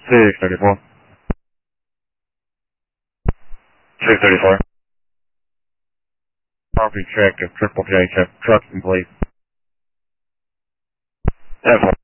634. 634. Property check of Triple J check trucks complete. 10-4.